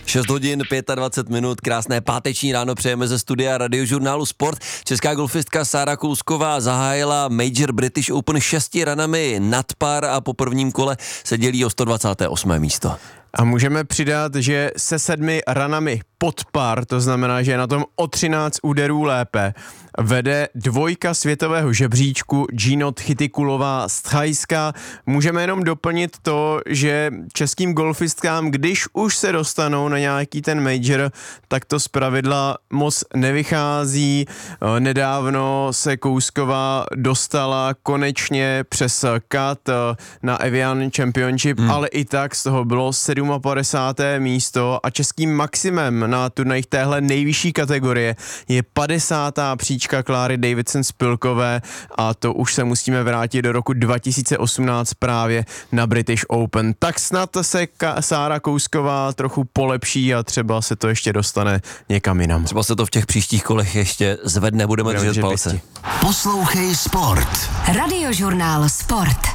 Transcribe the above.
6 hodin 25 minut, krásné páteční ráno přejeme ze studia Radiožurnálu Sport. Česká golfistka Sára Kousková zahájila Major British Open 6 ranami nad par a po prvním kole se dělí o 128. místo. A můžeme přidat, že se 7 ranami pod par, to znamená, že je na tom o 13 úderů lépe, vede dvojka světového žebříčku Gino Chytikulová z Thajska. Můžeme jenom doplnit to, že českým golfistkám, když už se dostanou na nějaký ten major, tak to zpravidla moc nevychází. Nedávno se Kousková dostala konečně přes cut na Evian Championship, ale i tak z toho bylo 57. místo a českým maximem na turnajích téhle nejvyšší kategorie je 50. příčka Kláry Davidson-Spilkové a to už se musíme vrátit do roku 2018 právě na British Open. Tak snad se Sára Kousková trochu polepší a třeba se to ještě dostane někam jinam. Třeba se to v těch příštích kolech ještě zvedne, budeme držet palce. Poslouchej Sport. Radiožurnál Sport.